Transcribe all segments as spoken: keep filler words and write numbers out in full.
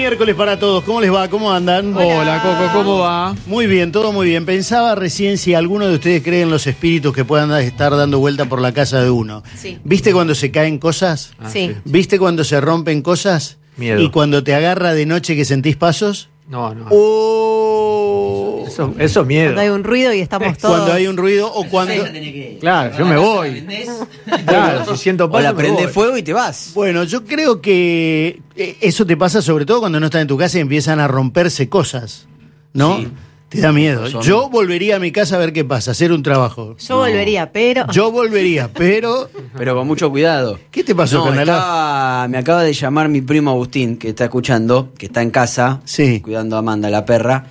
miércoles para todos. ¿Cómo les va? ¿Cómo andan? Hola, Hola Coco, ¿cómo va? Muy bien, todo muy bien. Pensaba recién si alguno de ustedes cree en los espíritus que puedan estar dando vuelta por la casa de uno. Sí. ¿Viste cuando se caen cosas? Ah, sí. ¿Viste cuando se rompen cosas? Miedo. ¿Y cuando te agarra de noche que sentís pasos? No, no. Oh. Eso, eso es miedo. Cuando hay un ruido y estamos todos. Cuando hay un ruido o cuando... Claro, yo me voy. Claro, si siento O paso, la me prende voy. fuego y te vas. Bueno, yo creo que eh, eso te pasa sobre todo cuando no estás en tu casa y empiezan a romperse cosas, ¿no? Sí. Te da miedo. Son- Yo volvería a mi casa a ver qué pasa, hacer un trabajo. Yo volvería, pero. Yo volvería, pero... Pero con mucho cuidado. ¿Qué te pasó, No, Canalá? estaba- me acaba de llamar mi primo Agustín, que está escuchando, que está en casa, Sí. cuidando a Amanda, la perra.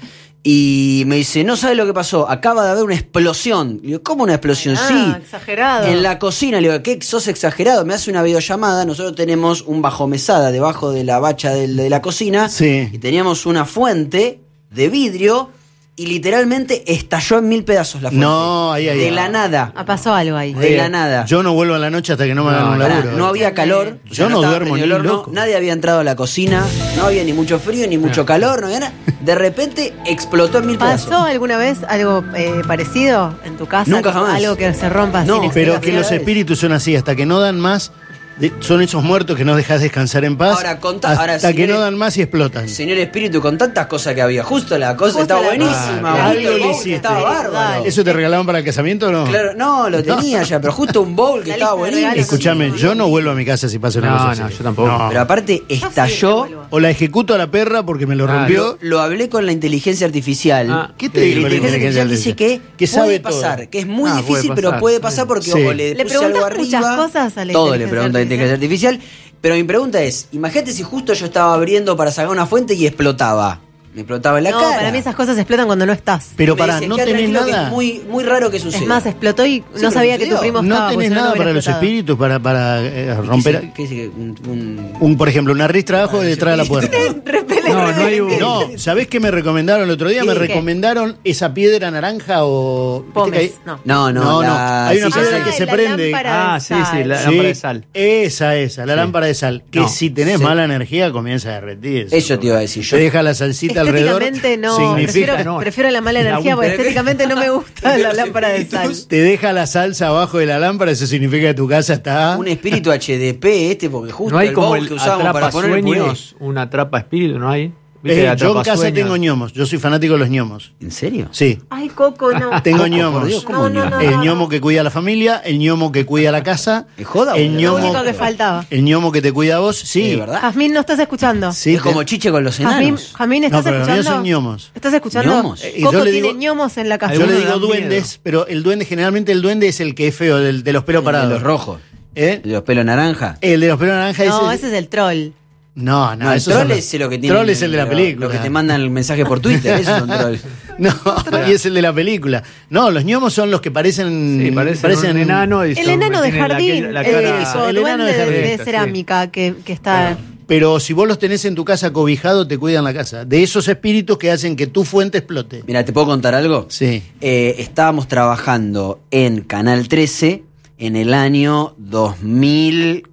Y me dice, no sabe lo que pasó, acaba de haber una explosión. Le digo, ¿cómo una explosión? Ah, sí. exagerado. En la cocina, le digo, ¿qué sos exagerado? Me hace una videollamada, nosotros tenemos un bajomesada debajo de la bacha del- de la cocina. Sí. Y teníamos una fuente de vidrio y literalmente estalló en mil pedazos la fuente. No, ahí, ahí, De ahí. la nada. Ah, pasó algo ahí. De la nada. Yo no vuelvo a la noche hasta que no me hagan No, un Pará, laburo. no eh. había calor, o sea, Yo no estaba duermo prendido ni el horno, loco. nadie había entrado a la cocina, no había ni mucho frío ni mucho calor, no había nada. De repente explotó en mil ¿Pasó pedazos. alguna vez algo eh, parecido en tu casa? Nunca jamás. Algo que se rompa No, sin Pero que explicación. los espíritus son así, hasta que no dan más, de- son esos muertos que no dejas descansar en paz, Ahora, contá- hasta ahora, que señores- no dan más y explotan. Señor Espíritu, con tantas cosas que había, justo la cosa Justo estaba la buenísima, cosa. justo Algo el le bowl hiciste. que estaba bárbaro. ¿Eso te regalaban para el casamiento o no? Claro, no, lo tenía ya, pero justo un bowl que La estaba lista de buenísimo. regalos. Escúchame, yo no vuelvo a mi casa si pasa una No, cosa así. no, yo tampoco. No. Pero aparte Yo sí, estalló. vuelvo. O la ejecuto a la perra porque me lo Ah, rompió. Lo hablé con la inteligencia artificial. Ah, ¿Qué te La dijo la inteligencia inteligencia artificial dice artificial? que, Que sabe puede todo. pasar, que es muy Ah, difícil, puede pero pasar. puede pasar porque Sí. o le, Le puse algo preguntás arriba. muchas cosas a la todo le inteligencia pregunto a la inteligencia artificial. Pero mi pregunta es, imagínate si justo yo estaba abriendo para sacar una fuente y explotaba. Me explotaba en la No, cara. para mí esas cosas explotan cuando no estás. Pero Me pará, dice, no "Queda tenés tranquilo que nada. Es muy, muy raro que suceda. Es más, explotó y no pero sabía que tu sucedió. primo No estaba. porque tenés si no, nada no hubiera para los explotado. espíritus para, para eh, ¿Qué romper. dice- qué dice que un- un- Un, por ejemplo, una ristra abajo detrás de la puerta. Repele, No, no hay repele. un- No, ¿sabés qué me recomendaron el otro día? ¿Qué? Me ¿Qué? recomendaron esa piedra naranja o. ¿viste Pómez, que hay- no. No, no, No, no, la hay una silla piedra de- que se la prende. lámpara Ah, de sí, sí, sal. la Sí, lámpara de sal. Esa, esa, la Sí. lámpara de sal. Que No. si tenés Sí. mala energía comienza a derretirse. Eso te iba a decir yo. Te deja la salsita alrededor. Estéticamente no. Significa. Prefiero, no. prefiero la mala La energía porque última- estéticamente no me gusta la lámpara de sal. Te deja la salsa abajo de la lámpara, eso significa que tu casa está. Un espíritu H D P este, porque justo No hay el como bowl el que usábamos para atrapa poner el puré. sueños, un atrapa espíritu, ¿no hay? ¿Viste Eh, el yo en casa atrapasueños? tengo ñomos. Yo soy fanático de los ñomos. ¿En serio? Sí. Ay, Coco, no. Tengo Coco, ñomos. por Dios, ¿cómo No, no, ñomo? no, El no. ñomo que cuida a la familia, el ñomo que cuida la casa. ¿Es joda, El boludo? Lo ñomo, único que faltaba. el ñomo que te cuida a vos, sí. ¿De verdad? Jazmín, ¿no estás escuchando? Sí, es como Chiche con los Jazmín, enanos. Jazmín, ¿estás No, pero los míos escuchando? son ñomos. ¿Estás escuchando? ¿Ñomos? Eh, y Coco yo le tiene digo- ñomos en la casa. Yo le Algunos digo dan duendes, miedo. pero el duende, generalmente el duende es el que es feo, del- de los pelos El parados. de los rojos. ¿Eh? El de los pelos naranja. El de los pelos naranja No, es ese es el troll. No, no, No, el esos son troll los- es lo que tiene. Troll es el de la lo- película. Lo que te mandan el mensaje por Twitter, esos son trolls. No, y es el de la película. No, los ñomos son los que parecen. Sí, parecen, un enano. Y El son- enano de tienen la- jardín, la el cara- típico el enano duende de de, jardín, de cerámica que, que está... Pero si vos los tenés en tu casa cobijado, te cuidan la casa. De esos espíritus que hacen que tu fuente explote. Mira, ¿te puedo contar algo? Sí. Eh, estábamos trabajando en Canal trece en el año dos mil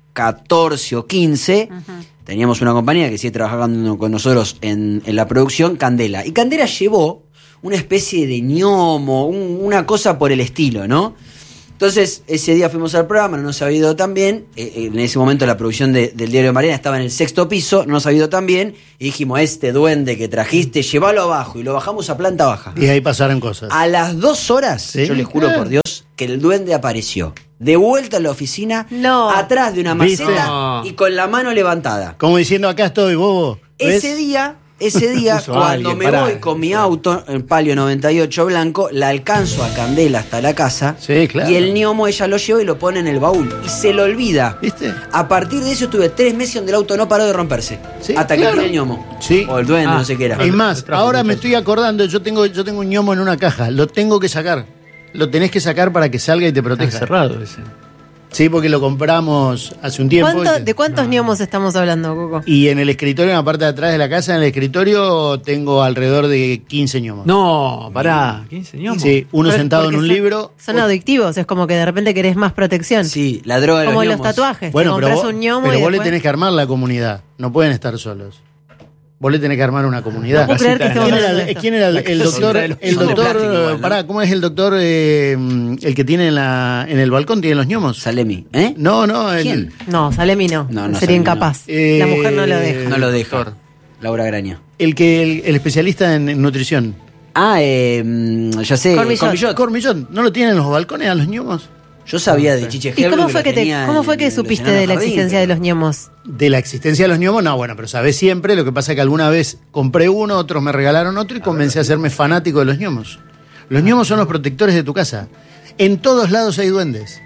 catorce o quince. Teníamos una compañía que sigue trabajando con nosotros en, en la producción, Candela. Y Candela llevó una especie de ñomo, un- una cosa por el estilo, ¿no? Entonces, ese día fuimos al programa, no nos había ido tan bien. Eh, eh, en ese momento la producción de- del Diario de Mariana estaba en el sexto piso, no nos había ido tan bien. Y dijimos, este duende que trajiste, llévalo abajo. Y lo bajamos a planta baja. Y ahí pasaron cosas. A las dos horas, Sí, yo les juro claro. por Dios, que el duende apareció. De vuelta en la oficina, No. atrás de una ¿Viste? maceta No. y con la mano levantada. Como diciendo, acá estoy, bobo. ¿Ves? Ese día, ese día, Puso cuando alguien, me pará. voy con mi auto, el Palio noventa y ocho blanco, la alcanzo a Candela hasta la casa. Sí, claro. Y el ñomo ella lo lleva y lo pone en el baúl. Y se lo olvida. ¿Viste? A partir de eso estuve tres meses donde el auto no paró de romperse. Sí, hasta claro. que tiré el ñomo. Sí. O el duende, Ah. no sé qué era. Es más, Lo trajo ahora me mucho. estoy acordando, yo tengo, yo tengo un ñomo en una caja, lo tengo que sacar. Lo tenés que sacar para que salga y te Está proteja. cerrado ese. Sí, porque lo compramos hace un tiempo. ¿Cuánto- y- ¿De cuántos ñomos estamos hablando, Coco? Y en el escritorio, en la parte de atrás de la casa, en el escritorio, tengo alrededor de quince ñomos. No, pará. ¿quince ñomos? Sí, uno Pero sentado en porque un son- libro. Son adictivos, es como que de repente querés más protección. Sí, la droga de Como los los ñomos. tatuajes. Bueno, te pero compras vos, un ñomo pero y vos le después- tenés que armar la comunidad. No pueden estar solos. Vos le tenés que armar una comunidad. No puedo creer que estemos ¿Quién era, hablando el- de esto. quién era el, La el casa doctor? de los- El son de doctor, plástico igual, ¿no? pará, ¿cómo es el doctor? eh, el que tiene en, la, en el balcón, tiene los ñomos. Salemi, ¿eh? No, no. el- ¿Quién? No, Salemi no. No, no, Sería Salemi no. incapaz. Eh, La mujer no lo deja. No lo deja. Laura Graña. El que el, el especialista en, en nutrición. Ah, eh, mm, ya sé. Cormillot. Cormillot. Cormillón, ¿no lo tienen en los balcones a los ñomos? Yo sabía de Chiche ¿Y Hebru cómo que fue lo que, te, tenía cómo en- fue que en supiste Enano de la Jardín, existencia de pero- los ñomos? De la existencia de los ñomos, no, bueno, pero sabés siempre. Lo que pasa es que alguna vez compré uno, otros me regalaron otro y comencé a hacerme fanático de los ñomos. Los ñomos son los protectores de tu casa. En todos lados hay duendes.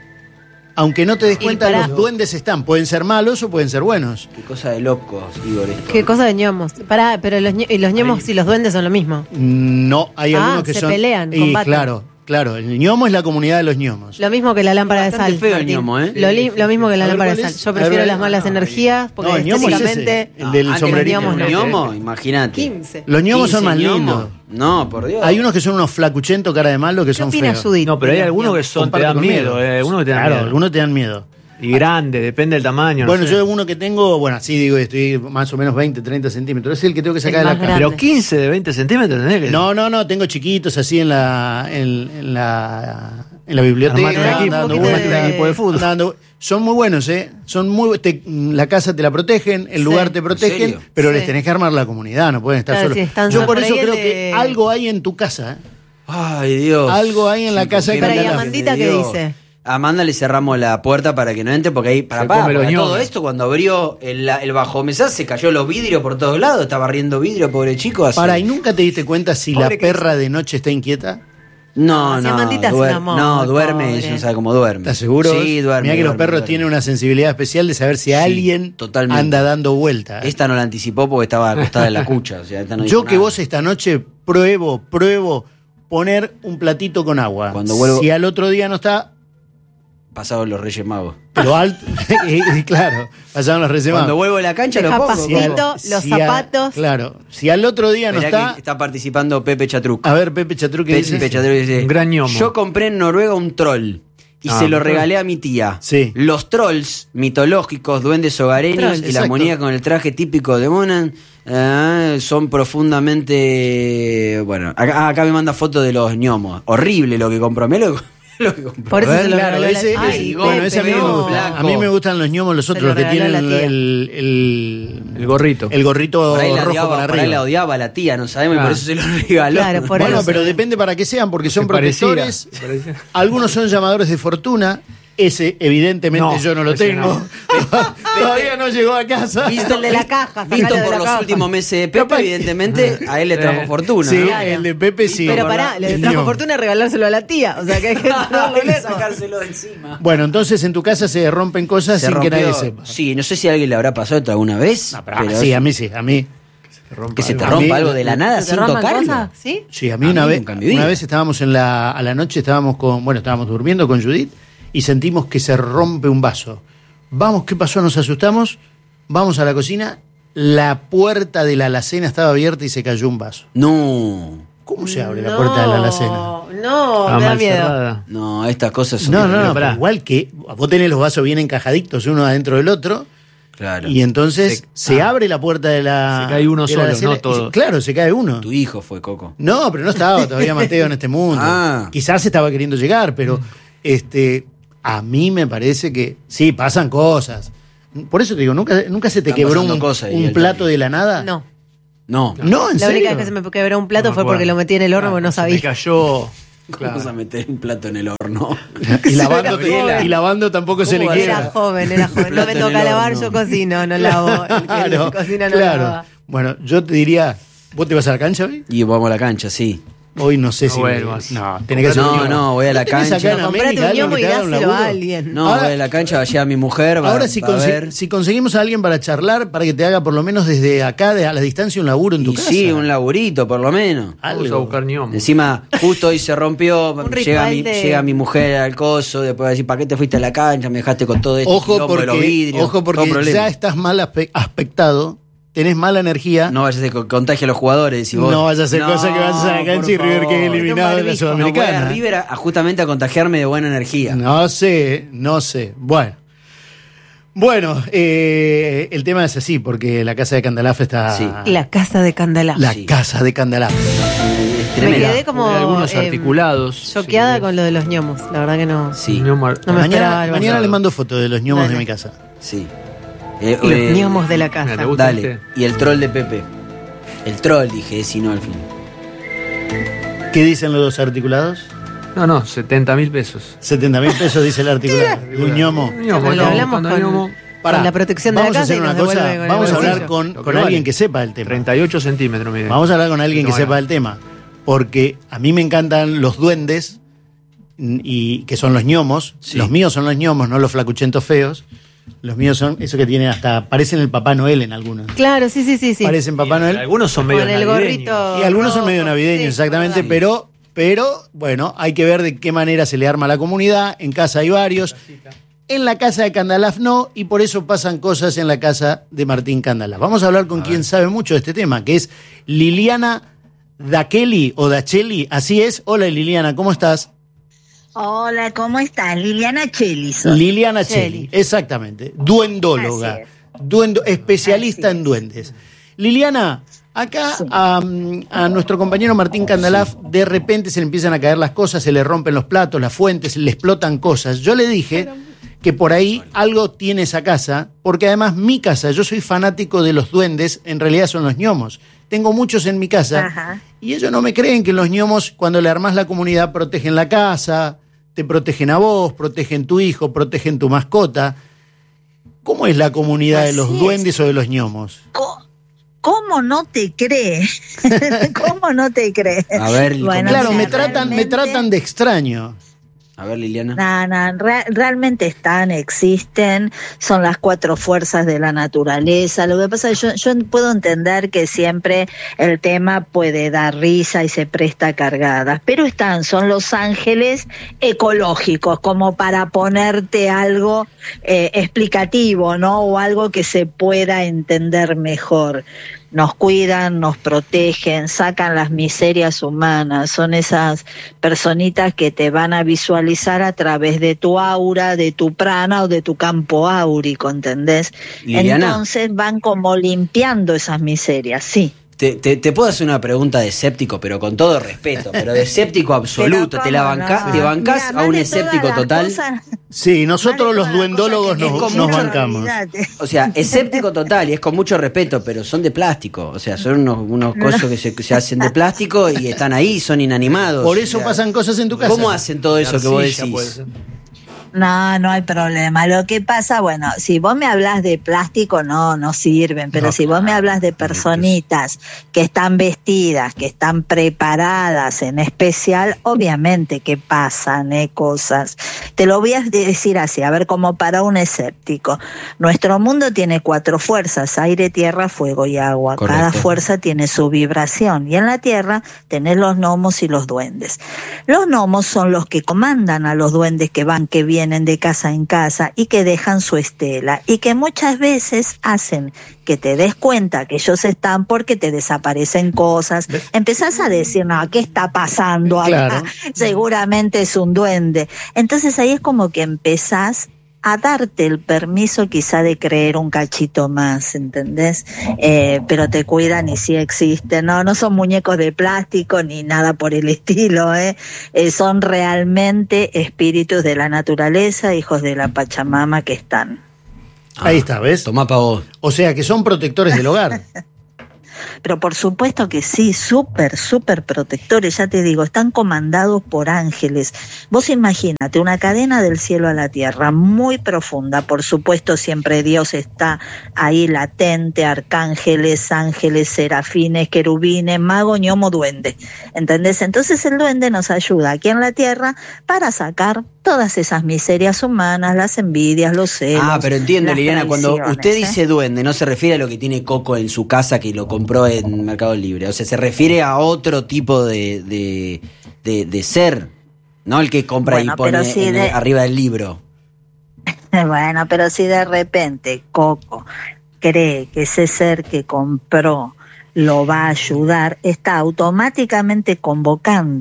Aunque no te des Y cuenta, pará. los duendes están. Pueden ser malos o pueden ser buenos. Qué cosa de locos, Igor. esto. ¿Qué cosa de ñomos? Pará, pero los, ñe- y los ñomos y los duendes son lo mismo. No, hay Ah, algunos que se son. pelean, Y combaten. claro, claro. El ñomo es la comunidad de los ñomos. Lo mismo que la lámpara de Bastante sal. feo el Martín. ñomo, ¿eh? Lo, li- lo mismo que la A ver, lámpara de ¿cuál sal. es? Yo A prefiero ver, las malas ah, energías porque No, el ñomo es ese, estéticamente. el del Ah, sombrerito. los ñomos no. ñomo, imagínate. quince. Los ñomos son quince más ñomos. lindos. No, por Dios. Hay unos que son unos flacuchentos, cara de malo, que ¿Qué son opina feos. Judith? No, pero hay de los algunos que ñomos? son, te Comparto dan conmigo. miedo, eh, algunos que te dan Claro, miedo. algunos te dan miedo. Y grande, depende del tamaño. no Bueno, sé. yo uno que tengo, bueno, así digo, estoy más o menos veinte, treinta centímetros. Es el que tengo que sacar El de la más caja. grande. Pero quince de veinte centímetros tenés que. No, no, no, tengo chiquitos así en la en, en la en la biblioteca. Armate un Ah, equipo, un dando poquito vueltas. de- equipo de fútbol. Dando- son muy buenos, ¿eh? Son muy te- la casa te la protegen, el Sí. lugar te ¿En protegen, serio? pero Sí. les tenés que armar la comunidad, no pueden estar Claro, solos. si están Yo solos por por eso ahí, creo el que de- algo hay en tu casa, ¿eh? Ay, Dios. Algo hay en la casa ¿por que qué Para, no ¿y te la- Amandita qué Dios. dice? A Amanda le cerramos la puerta para que no entre, porque ahí, para, Se para, come los para todo ñomes. esto, cuando abrió el, el bajomesá, se cayó los vidrios por todos lados, estaba riendo vidrio, pobre chico. Así. Para, ¿y nunca te diste cuenta si Pobre la que perra de noche está inquieta? No, No, si no, Amandita es duer- un amor, no, duerme, pobre. no sabe cómo duerme. ¿Estás seguro? Sí, duerme. Mira que los duerme, perros duerme. tienen una sensibilidad especial de saber si Sí, alguien totalmente. anda dando vuelta. Esta no la anticipó porque estaba acostada en la cucha. O sea, esta no Yo dijo que nada. vos esta noche pruebo, pruebo poner un platito con agua. Cuando vuelvo- Si al otro día no está, Pasaron los Reyes Magos. pero alto. y, y claro, pasaron los reyes Cuando magos. vuelvo a la cancha Deja lo pongo. pasito, Coco. los Si a- zapatos. claro. Si al otro día no Mirá está. que está participando Pepe Chatruc. A ver, Pepe Chatru, ¿qué dice? Pepe Chatruc dice: Un gran ñomo. Yo compré en Noruega un troll y Ah, se lo un troll. regalé a mi tía. Sí. Los trolls mitológicos, duendes hogareños Troll, y la exacto. muñeca con el traje típico de Monan eh, son profundamente. Bueno, acá, acá me manda foto de los ñomos. Horrible lo que compró. Mirá lo, lo que compró. Por eso A ver, se lo claro, regaló la- ese, Ay, ese- Pepe, bueno, ese a mí me no. gusta. Flaco. A mí me gustan los ñomos, los Se otros lo los que regaló tienen la el, tía. el, el- El gorrito. el gorrito Por ahí, la rojo odiaba, con por ahí arriba. la odiaba la tía, no sabemos, y Ah. por eso se lo regaló. Claro, por Bueno, eso. pero depende para qué sean, porque son Se parecía, protectores. se parecía. Algunos son llamadores de fortuna. Ese, evidentemente, No, yo no lo ese tengo. no. Todavía no llegó a casa. Visto el de la caja, Visto sacalo de por la los caja. últimos meses de Pepe, Capaz que- evidentemente a él le trajo Eh, fortuna. Sí, ¿no? el de Pepe sí. Pero pará, le El trajo ñomo. fortuna regalárselo a la tía. O sea que hay que traerlo Hay que lejos. sacárselo de encima. Bueno, entonces en tu casa se rompen cosas Se sin rompió- que nadie sepa. Sí, no sé si a alguien le habrá pasado esto alguna vez. No, pero, pero sí, es- a mí sí, a mí. que se te A rompa mí- algo de la nada ¿Se sin rompan tocarlo. cosas? ¿Sí? Sí, a mí A una mí vez, nunca en mi vida. una vez estábamos en la, a la noche, estábamos con, bueno, estábamos durmiendo con Judith y sentimos que se rompe un vaso. Vamos, ¿qué pasó? Nos asustamos, vamos a la cocina, la puerta de la alacena estaba abierta y se cayó un vaso. No, ¿Cómo se abre la puerta de la alacena? No, Ah, me da mal miedo. cerrada. no, estas cosas son. No, no, no, Pero pará. pero igual que vos tenés los vasos bien encajaditos uno adentro del otro Claro. y entonces se, Se- ah. abre la puerta de la Se cae uno de la solo, alacena no y se- todos. claro, se cae uno. Tu hijo fue Coco. No, pero no estaba todavía Mateo en este mundo. Ah. Quizás estaba queriendo llegar, pero este, a mí me parece que sí, pasan cosas. Por eso te digo, nunca, nunca se te Están quebró pasando un, cosas, un diría el plato Tony. de la nada. No. No. No, en La serio. única vez que se me quebró un plato No me fue porque acuerdo. lo metí en el horno Ah, porque no se sabía. Me cayó. ¿Cómo vas a meter un plato en el horno? Y lavando, Gabriela. y lavando tampoco se le ¿Cómo va a Era quiebra. joven, era joven. No Plato me en toca el lavar, horno. yo cocino, no lavo. El que Claro, cocina no claro. lava. Bueno, yo te diría, ¿vos te vas a la cancha hoy? Y vamos a la cancha, sí. Hoy no sé No si. vuelvas. No, tenés que hacer No, un ñomo. no, voy a la ¿No tenés cancha. acá en Comprate América un algo ñomo que y te haga un dáselo a laburo? alguien. No, Ahora- voy a la cancha, vaya a mi mujer. Va, Ahora, si, va a conse- ver. si conseguimos a alguien para charlar, para que te haga por lo menos desde acá, de, a la distancia, un laburo en tu Y casa. sí, un laburito, por lo menos. Algo. Vamos a buscar ñomo. Encima, justo hoy se rompió, Un llega ritual mi, de- llega mi mujer al coso, después va a decir, ¿para qué te fuiste a la cancha? Me dejaste con todo esto. Ojo porque, los vidrios, ojo porque todo problema. ya estás mal aspe- aspectado, tenés mala energía. No vayas a que contagie a los jugadores. Y vos, No vayas a hacer cosas que vayas a la cancha por y River quede favor. eliminado de la barbijo. No voy a Sudamericana. River a, a justamente a contagiarme de buena energía. No sé, no sé. Bueno. Bueno, eh, el tema es así, porque la casa de Candalaf está... Sí. La casa de Candalaf. La Sí. casa de Candalaf. Es Me tremenda. quedé como Hay algunos eh, articulados. choqueada sí. con lo de los ñomos. La verdad que no. Sí, No mar- No me esperaba Mañana, algo mañana así. les mando fotos de los ñomos Dale. de mi casa. sí. Eh, Los eh, ñomos de la Mira, casa. ¿te gusta Dale. este? Y el troll de Pepe. El troll, dije, si no al fin. ¿Qué dicen los dos articulados? No, no, setenta mil pesos. setenta mil pesos dice el articulado. Un ñomo. Un ñomo, Lo ñomo, hablamos cuando con- ñomo, Pará, Con la protección de la vamos a casa hacer y una nos cosa, devuelve con el vamos a hablar bolsillo. con, Lo que con vale. alguien que sepa el tema. treinta y ocho centímetros mide. Vamos a hablar con alguien que No, sepa no. el tema. Porque a mí me encantan los duendes, y que son los ñomos. Sí. Los míos son los ñomos, no los flacuchentos feos. Los míos son esos que tienen hasta, parecen el Papá Noel en algunos. Claro, sí, sí, sí. sí. Parecen Papá Noel. Algunos son medio Con el navideños. gorrito. Y algunos son rojo. medio navideños, Sí, exactamente, verdad. pero, pero bueno, hay que ver de qué manera se le arma a la comunidad. En casa hay varios. En la casa de Candalaf no, y por eso pasan cosas en la casa de Martín Candalaf. Vamos a hablar con quien sabe mucho de este tema, que es Liliana Dacheli o Dacheli, así es. Hola Liliana, ¿cómo estás? Hola, ¿cómo estás? Liliana Cheli soy. Liliana Cheli. Cheli, exactamente. Duendóloga, Así es. duendo, especialista Así en es. duendes. Liliana, acá Sí. a, a nuestro compañero Martín Candalaf de repente se le empiezan a caer las cosas, se le rompen los platos, las fuentes, le explotan cosas. Yo le dije que por ahí algo tiene esa casa, porque además mi casa, yo soy fanático de los duendes, en realidad son los ñomos. Tengo muchos en mi casa. Ajá. Y ellos no me creen que los ñomos, cuando le armás la comunidad, protegen la casa, te protegen a vos, protegen tu hijo, protegen tu mascota. ¿Cómo es la comunidad de Así los es. duendes o de los ñomos? Co- ¿Cómo no te cree? ¿Cómo no te cree? A ver, Bueno, Claro, mira, me tratan, me realmente- tratan de extraño. A ver, Liliana. No, no, re- realmente están, existen, son las cuatro fuerzas de la naturaleza. Lo que pasa es que yo, yo puedo entender que siempre el tema puede dar risa y se presta a cargadas, pero están, son los ángeles ecológicos, como para ponerte algo eh, explicativo, ¿no? O algo que se pueda entender mejor. Nos cuidan, nos protegen, sacan las miserias humanas, son esas personitas que te van a visualizar a través de tu aura, de tu prana o de tu campo áurico, ¿entendés? Liliana. Entonces van como limpiando esas miserias, sí. Te, te, te puedo hacer una pregunta de escéptico, pero con todo respeto, pero de escéptico absoluto. Pero ¿Te la cómo bancás, no. te bancás Mira, a un más de todas escéptico las total? cosas- Sí, nosotros más de los todas las duendólogos cosas que nos, es nos mucho, bancamos. olvidate. O sea, escéptico total y es con mucho respeto, pero son de plástico. O sea, son unos, unos cosos que se, que se hacen de plástico y están ahí, son inanimados. Por O eso sea, pasan cosas en tu casa. ¿Cómo hacen todo eso que vos Arcilla puede decís? ser. No, no hay problema. Lo que pasa, bueno, si vos me hablas de plástico, no, no sirven, pero No. si vos me hablas de personitas que están vestidas, que están preparadas en especial, obviamente que pasan eh, cosas. Te lo voy a decir así, a ver, como para un escéptico. Nuestro mundo tiene cuatro fuerzas, aire, tierra, fuego y agua. Correcto. Cada fuerza tiene su vibración. Y en la tierra tenés los gnomos y los duendes. Los gnomos son los que comandan a los duendes que van, que vienen de casa en casa y que dejan su estela y que muchas veces hacen que te des cuenta que ellos están porque te desaparecen cosas. Empezás a decir, no, ¿qué está pasando acá? Claro. Seguramente es un duende. Entonces ahí es como que empezás a darte el permiso quizá de creer un cachito más, ¿entendés? Eh, pero te cuidan y sí existen, no, no son muñecos de plástico ni nada por el estilo, ¿eh? Eh, son realmente espíritus de la naturaleza, hijos de la Pachamama que están. Ahí está, ¿ves? Tomá pa' vos. O sea, que son protectores del hogar. Pero por supuesto que sí, súper, súper protectores, ya te digo, están comandados por ángeles. Vos imagínate, una cadena del cielo a la tierra, muy profunda, por supuesto siempre Dios está ahí latente, arcángeles, ángeles, serafines, querubines, mago, ñomo, duende, ¿entendés? Entonces el duende nos ayuda aquí en la tierra para sacar todas esas miserias humanas, las envidias, los celos. Ah, pero entiendo, las Liliana, cuando traiciones, usted ¿eh? dice duende, no se refiere a lo que tiene Coco en su casa que lo compró en Mercado Libre. O sea, se refiere a otro tipo de, de, de, de ser, no el que compra Bueno, y pone pero sí en el- de- arriba del libro. Bueno, pero si de repente Coco cree que ese ser que compró lo va a ayudar, está automáticamente convocando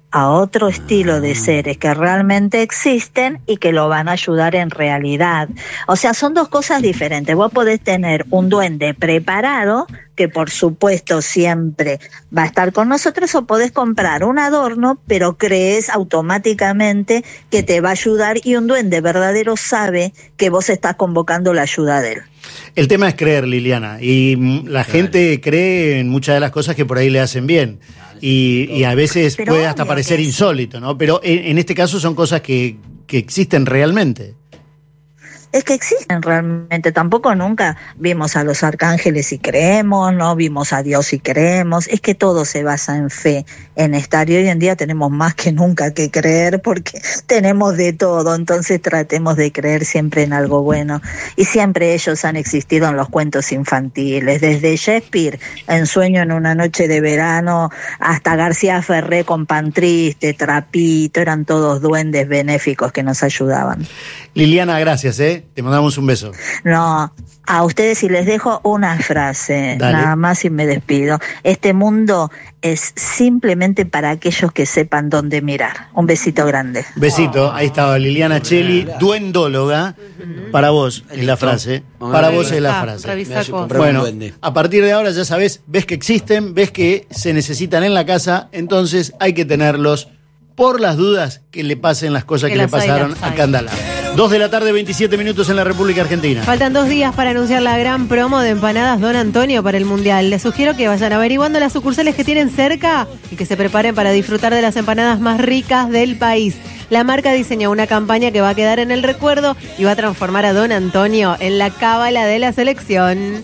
a otro estilo de seres que realmente existen y que lo van a ayudar en realidad. O sea, son dos cosas diferentes. Vos podés tener un duende preparado, que por supuesto siempre va a estar con nosotros, o podés comprar un adorno, pero crees automáticamente que te va a ayudar, y un duende verdadero sabe que vos estás convocando la ayuda de él. El tema es creer, Liliana, y la claro. gente cree en muchas de las cosas que por ahí le hacen bien. Y, y a veces pero puede hasta parecer insólito, ¿no? Pero en, en este caso son cosas que, que existen realmente. Es que existen realmente, tampoco nunca vimos a los arcángeles y creemos, no vimos a Dios y creemos, es que todo se basa en fe, en estar, y hoy en día tenemos más que nunca que creer porque tenemos de todo, entonces tratemos de creer siempre en algo bueno, y siempre ellos han existido en los cuentos infantiles, desde Shakespeare, en Sueño en una noche de verano, hasta García Ferré con Pan Triste, Trapito, eran todos duendes benéficos que nos ayudaban. Liliana, gracias, ¿eh? Te mandamos un beso. No, a ustedes, y les dejo una frase, Dale. Nada más, y me despido. Este mundo es simplemente para aquellos que sepan dónde mirar. Un besito grande. Besito, ahí estaba Liliana Cheli, duendóloga. Para vos es la frase. Para vos es la frase. Bueno, a partir de ahora ya sabés, ves que existen, ves que se necesitan en la casa, entonces hay que tenerlos por las dudas que le pasen las cosas que, que le pasaron a Candela. Dos de la tarde, veintisiete minutos en la República Argentina. Faltan dos días para anunciar la gran promo de empanadas Don Antonio para el Mundial. Les sugiero que vayan averiguando las sucursales que tienen cerca y que se preparen para disfrutar de las empanadas más ricas del país. La marca diseñó una campaña que va a quedar en el recuerdo y va a transformar a Don Antonio en la cábala de la selección.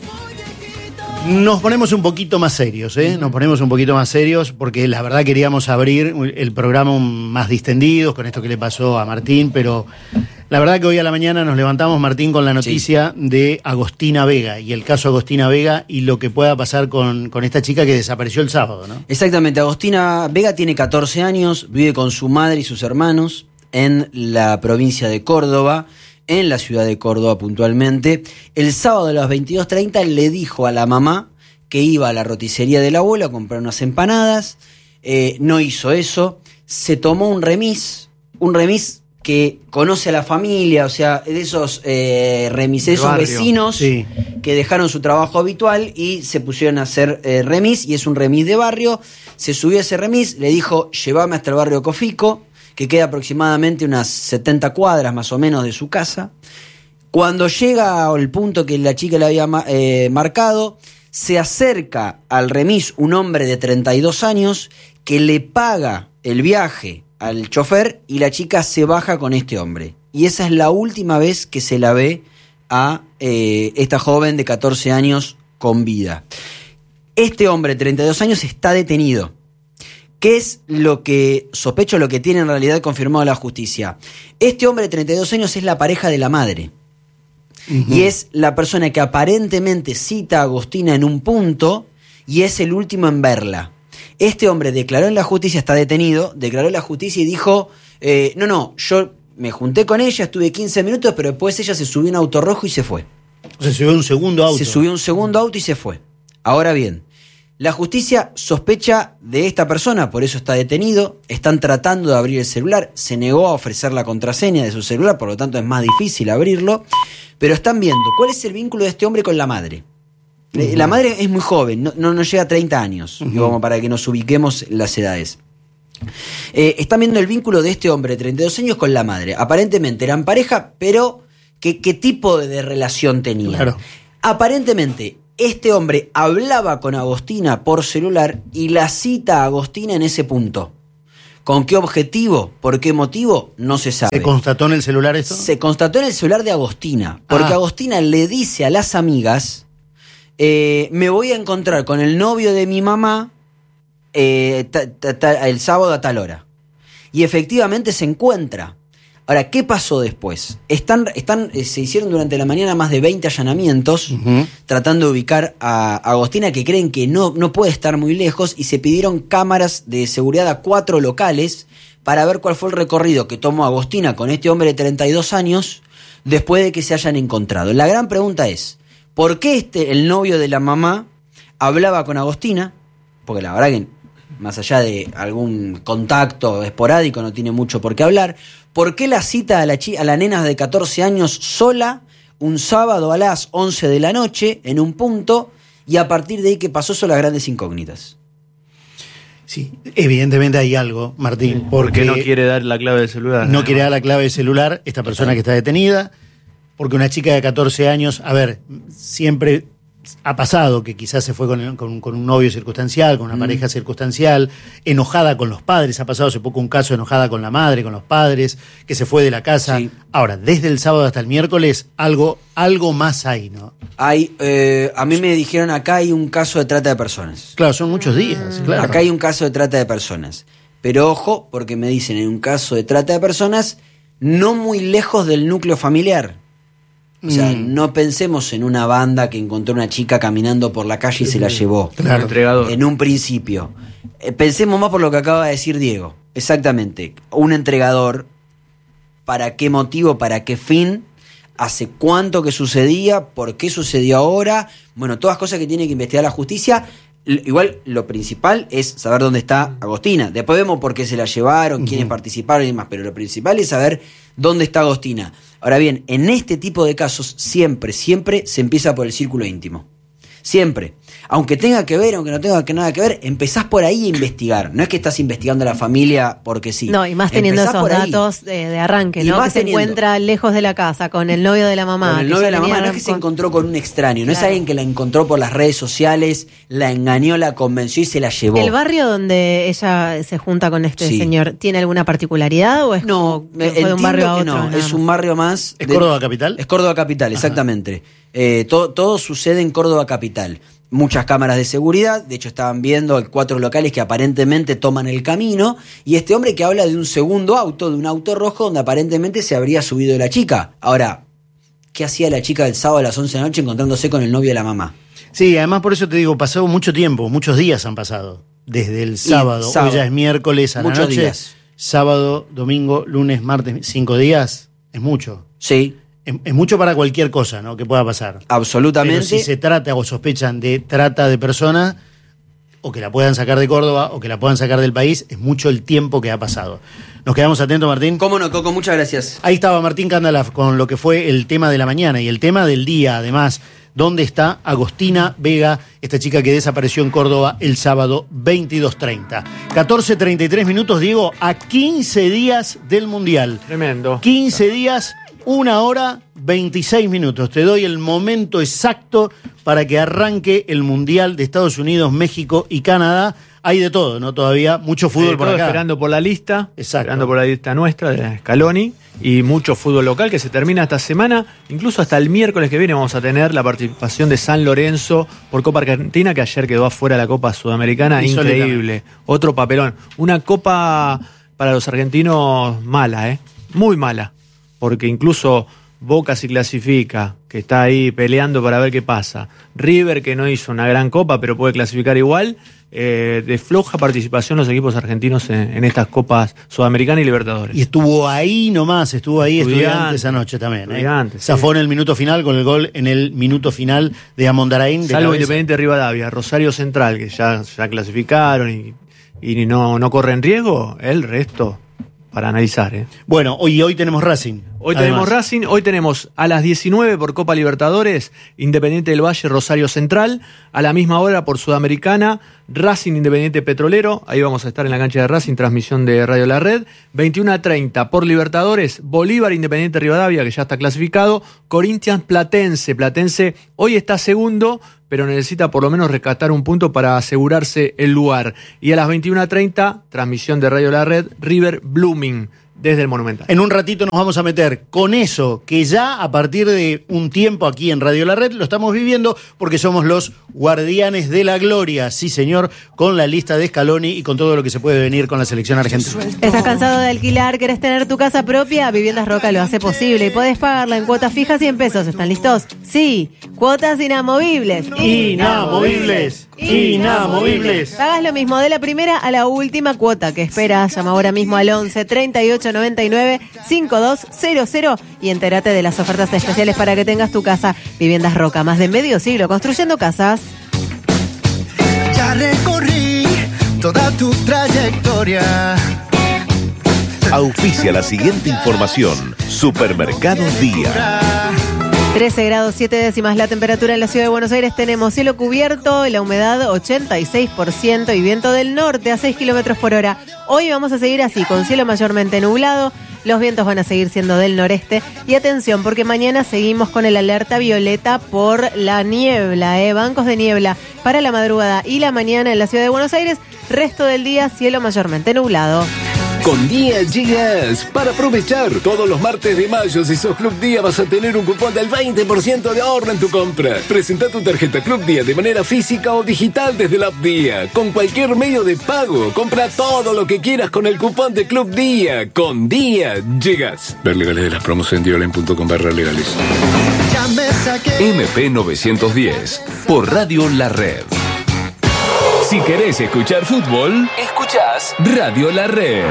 Nos ponemos un poquito más serios, ¿eh? Nos ponemos un poquito más serios porque la verdad queríamos abrir el programa más distendidos con esto que le pasó a Martín, pero la verdad que hoy a la mañana nos levantamos, Martín, con la noticia sí. de Agostina Vega y el caso Agostina Vega y lo que pueda pasar con, con esta chica que desapareció el sábado, ¿no? Exactamente, Agostina Vega tiene catorce años, vive con su madre y sus hermanos en la provincia de Córdoba, en la ciudad de Córdoba puntualmente. El sábado a las veintidós treinta le dijo a la mamá que iba a la roticería del abuelo a comprar unas empanadas, eh, no hizo eso, se tomó un remis, un remis que conoce a la familia, o sea, de esos eh, remis, de esos vecinos sí. que dejaron su trabajo habitual y se pusieron a hacer eh, remis, y es un remis de barrio. Se subió a ese remis, le dijo, llévame hasta el barrio Cofico, que queda aproximadamente unas setenta cuadras más o menos de su casa. Cuando llega al punto que la chica le había eh, marcado, se acerca al remis un hombre de treinta y dos años que le paga el viaje al chofer y la chica se baja con este hombre. Y esa es la última vez que se la ve a eh, esta joven de catorce años con vida. Este hombre de treinta y dos años está detenido. ¿Qué es lo que sospecho, lo que tiene en realidad confirmado la justicia? Este hombre de treinta y dos años es la pareja de la madre. Uh-huh. Y es la persona que aparentemente cita a Agostina en un punto y es el último en verla. Este hombre declaró en la justicia, está detenido, declaró en la justicia y dijo, eh, no, no, yo me junté con ella, estuve quince minutos, pero después ella se subió a un auto rojo y se fue. O sea, se subió a un segundo auto. Se subió a un segundo auto y se fue. Ahora bien, la justicia sospecha de esta persona, por eso está detenido. Están tratando de abrir el celular. Se negó a ofrecer la contraseña de su celular, por lo tanto es más difícil abrirlo. Pero están viendo cuál es el vínculo de este hombre con la madre. Uh-huh. La madre es muy joven, no, no, no llega a treinta años, uh-huh. como para que nos ubiquemos las edades. Eh, están viendo el vínculo de este hombre de treinta y dos años con la madre. Aparentemente eran pareja, pero ¿qué, qué tipo de, de relación tenían? Claro. Aparentemente este hombre hablaba con Agostina por celular y la cita a Agostina en ese punto. ¿Con qué objetivo? ¿Por qué motivo? No se sabe. ¿Se constató en el celular esto? Se constató en el celular de Agostina, porque ah. Agostina le dice a las amigas, eh, me voy a encontrar con el novio de mi mamá eh, ta, ta, ta, el sábado a tal hora. Y efectivamente se encuentra. Ahora, ¿qué pasó después? Están, están, eh, se hicieron durante la mañana más de veinte allanamientos, uh-huh. tratando de ubicar a, a Agostina, que creen que no, no puede estar muy lejos, y se pidieron cámaras de seguridad a cuatro locales para ver cuál fue el recorrido que tomó Agostina con este hombre de treinta y dos años después de que se hayan encontrado. La gran pregunta es, ¿por qué este, el novio de la mamá, hablaba con Agostina? Porque la verdad que más allá de algún contacto esporádico, no tiene mucho por qué hablar. ¿Por qué la cita a la, chi- a la nena de catorce años sola un sábado a las once de la noche en un punto, y a partir de ahí qué pasó? Son las grandes incógnitas. Sí, evidentemente hay algo, Martín. Porque Porque no quiere dar la clave del celular. no quiere dar la clave del celular esta persona que está detenida. Porque una chica de catorce años, a ver, siempre ha pasado que quizás se fue con, el- con- con un novio circunstancial, con una Mm. pareja circunstancial, enojada con los padres. Ha pasado hace poco un caso enojada con la madre, con los padres, que se fue de la casa. Sí. Ahora, desde el sábado hasta el miércoles, algo, algo más hay, ¿no? Hay, eh, a mí me dijeron acá hay un caso de trata de personas. Claro, son muchos días, claro. Acá hay un caso de trata de personas. Pero ojo, porque me dicen en un caso de trata de personas no muy lejos del núcleo familiar. O sea, Mm. no pensemos en una banda que encontró una chica caminando por la calle y se la llevó. Claro. Entregador. En un principio. Eh, pensemos más por lo que acaba de decir Diego. Exactamente. Un entregador. ¿Para qué motivo? ¿Para qué fin? ¿Hace cuánto que sucedía? ¿Por qué sucedió ahora? Bueno, todas cosas que tiene que investigar la justicia. L- Igual lo principal es saber dónde está Agostina. Después vemos por qué se la llevaron, quiénes participaron y demás. Pero lo principal es saber dónde está Agostina. Ahora bien, en este tipo de casos siempre, siempre se empieza por el círculo íntimo. Siempre. Aunque tenga que ver, aunque no tenga que nada que ver, empezás por ahí a investigar. No es que estás investigando a la familia porque sí. No, y más teniendo Empezás esos por ahí. datos de, de arranque, Y ¿no? más Que se teniendo- encuentra lejos de la casa, con el novio de la mamá. Con el que novio ya de la mamá, tenía no es que se con- encontró con un extraño, no es Claro. alguien que la encontró por las redes sociales, la engañó, la convenció y se la llevó. ¿El barrio donde ella se junta con este Sí. señor tiene alguna particularidad o es No, como que eh, fue de un entiendo barrio a que otro? no, nada es un más? barrio más... ¿Es de- Córdoba Capital? Es Córdoba Capital, exactamente. Eh, todo, todo sucede en Córdoba Capital. Muchas cámaras de seguridad, de hecho estaban viendo cuatro locales que aparentemente toman el camino, y este hombre que habla de un segundo auto, de un auto rojo donde aparentemente se habría subido la chica. Ahora, ¿qué hacía la chica el sábado a las once de la noche encontrándose con el novio de la mamá? Sí, además por eso te digo, pasó mucho tiempo, muchos días han pasado. Desde el sábado, sábado. hoy ya es miércoles a la Muchos noche. días. Sábado, domingo, lunes, martes, cinco días, es mucho. Sí, Es, es mucho para cualquier cosa, ¿no? Que pueda pasar. absolutamente. Pero si se trata o sospechan de trata de personas, o que la puedan sacar de Córdoba, o que la puedan sacar del país, es mucho el tiempo que ha pasado. ¿Nos quedamos atentos, Martín? ¿Cómo no, Coco? Muchas gracias. Ahí estaba Martín Cándala con lo que fue el tema de la mañana y el tema del día, además. ¿Dónde está Agostina Vega, esta chica que desapareció en Córdoba el sábado veintidós treinta? catorce treinta y tres minutos, Diego, a quince días del Mundial. Tremendo. quince días, una hora, veintiséis minutos. Te doy el momento exacto para que arranque el Mundial de Estados Unidos, México y Canadá. Hay de todo, ¿no? Todavía mucho fútbol Eh, por todo acá. esperando por la lista, Exacto. esperando por la lista nuestra de Scaloni, y mucho fútbol local que se termina esta semana, incluso hasta el miércoles que viene vamos a tener la participación de San Lorenzo por Copa Argentina, que ayer quedó afuera de la Copa Sudamericana, Insólitamente. increíble, otro papelón, una copa para los argentinos mala, ¿eh? Muy mala, porque incluso Boca si clasifica, que está ahí peleando para ver qué pasa, River que no hizo una gran copa pero puede clasificar igual, eh, de floja participación los equipos argentinos en, en estas copas Sudamericana y Libertadores. Y estuvo ahí nomás, estuvo ahí Estudiantes. Estudiantes anoche también. ¿eh? Estudiantes, sí. Zafó en el minuto final con el gol en el minuto final de Amondaraín. De Salvo cabeza. Independiente Rivadavia, Rosario Central, que ya, ya clasificaron y, y no, no corren riesgo, el resto para analizar. ¿eh? Bueno, hoy, hoy tenemos Racing. Hoy además. tenemos Racing, hoy tenemos a las diecinueve por Copa Libertadores, Independiente del Valle, Rosario Central, a la misma hora por Sudamericana, Racing Independiente Petrolero, ahí vamos a estar en la cancha de Racing, transmisión de Radio La Red, veintiuno a treinta por Libertadores, Bolívar Independiente Rivadavia, que ya está clasificado, Corinthians Platense, Platense hoy está segundo, pero necesita por lo menos rescatar un punto para asegurarse el lugar. Y a las veintiuno a treinta, transmisión de Radio La Red, River Blooming, desde el Monumental. En un ratito nos vamos a meter con eso que ya a partir de un tiempo aquí en Radio La Red lo estamos viviendo porque somos los guardianes de la gloria, sí señor, con la lista de Scaloni y con todo lo que se puede venir con la selección argentina. ¿Estás cansado de alquilar? ¿Querés tener tu casa propia? Viviendas Roca lo hace posible y podés pagarla en cuotas fijas cien pesos. ¿Están listos? Sí, cuotas inamovibles. Inamovibles, inamovibles. Pagas lo mismo de la primera a la última cuota. ¿Qué esperas? Llama ahora mismo al once treinta y ocho noventa y nueve cincuenta y dos cero cero y entérate de las ofertas especiales para que tengas tu casa. Viviendas Roca, más de medio siglo construyendo casas. Ya recorrí toda tu trayectoria. Auspicia la siguiente información. Supermercado Día. trece grados siete décimas la temperatura en la ciudad de Buenos Aires. Tenemos cielo cubierto, la humedad ochenta y seis por ciento y viento del norte a seis kilómetros por hora. Hoy vamos a seguir así, con cielo mayormente nublado. Los vientos van a seguir siendo del noreste. Y atención, porque mañana seguimos con el alerta violeta por la niebla, ¿eh? Bancos de niebla para la madrugada y la mañana en la ciudad de Buenos Aires. Resto del día, cielo mayormente nublado. Con Día llegas para aprovechar. Todos los martes de mayo, si sos Club Día, vas a tener un cupón del veinte por ciento de ahorro en tu compra. Presenta tu tarjeta Club Día de manera física o digital desde la app Día. Con cualquier medio de pago. Compra todo lo que quieras con el cupón de Club Día. Con Día llegas. Ver legales de las promos en dioline punto com barra legales. M P novecientos diez por Radio La Red. Si querés escuchar fútbol, escuchás Radio La Red.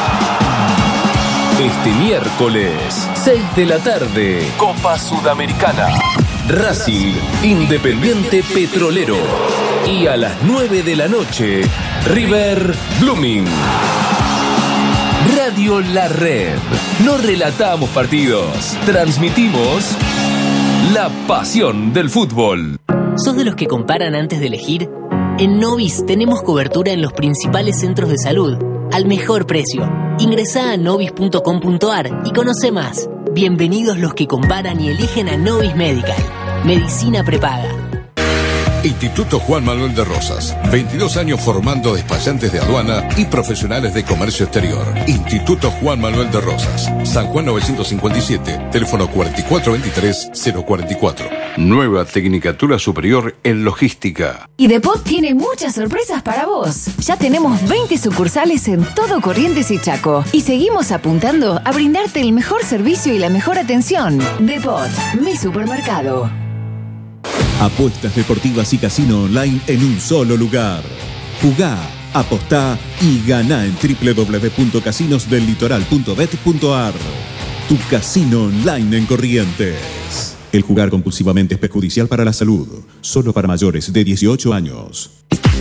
Este miércoles, seis de la tarde, Copa Sudamericana. Racing, Independiente Petrolero. Y a las nueve de la noche, River Blooming. Radio La Red. No relatamos partidos, transmitimos la pasión del fútbol. ¿Sos de los que comparan antes de elegir? En Novis tenemos cobertura en los principales centros de salud, al mejor precio. Ingresá a novis punto com punto ar y conoce más. Bienvenidos los que comparan y eligen a Novis Medical. Medicina prepaga. Instituto Juan Manuel de Rosas. veintidós años formando despachantes de aduana y profesionales de comercio exterior. Instituto Juan Manuel de Rosas. San Juan novecientos cincuenta y siete. Teléfono cuatro cuatro dos tres cero cuatro cuatro. Nueva Tecnicatura Superior en Logística. Y Depot tiene muchas sorpresas para vos. Ya tenemos veinte sucursales en todo Corrientes y Chaco. Y seguimos apuntando a brindarte el mejor servicio y la mejor atención. Depot, mi supermercado. Apuestas deportivas y casino online en un solo lugar. Jugá, apostá y ganá en doble u doble u doble u punto casinos del litoral punto bet punto ar. Tu casino online en Corrientes. El jugar compulsivamente es perjudicial para la salud. Solo para mayores de dieciocho años.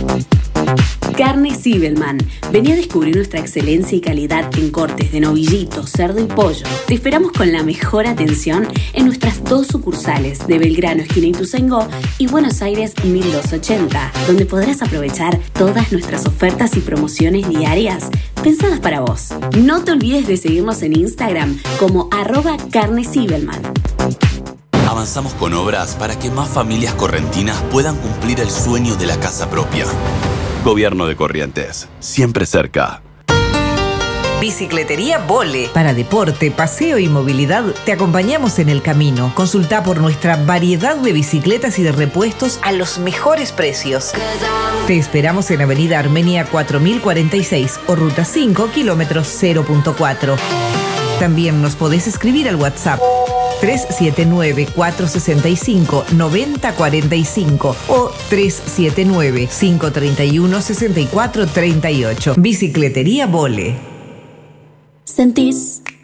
Carne Zibelman. Vení a descubrir nuestra excelencia y calidad en cortes de novillito, cerdo y pollo. Te esperamos con la mejor atención en nuestras dos sucursales de Belgrano, esquina Ituzaingó, y Buenos Aires mil doscientos ochenta, donde podrás aprovechar todas nuestras ofertas y promociones diarias pensadas para vos. No te olvides de seguirnos en Instagram como arroba Carne Zibelman. Avanzamos con obras para que más familias correntinas puedan cumplir el sueño de la casa propia. Gobierno de Corrientes, siempre cerca. Bicicletería Vole. Para deporte, paseo y movilidad, te acompañamos en el camino. Consulta por nuestra variedad de bicicletas y de repuestos a los mejores precios. Te esperamos en Avenida Armenia cuatro mil cuarenta y seis o Ruta cinco, kilómetros cero punto cuatro. También nos podés escribir al WhatsApp tres siete nueve, cuatro seis cinco, nueve cero cuatro cinco o tres siete nueve, cinco tres uno, seis cuatro tres ocho. Bicicletería Vole. ¿Sentís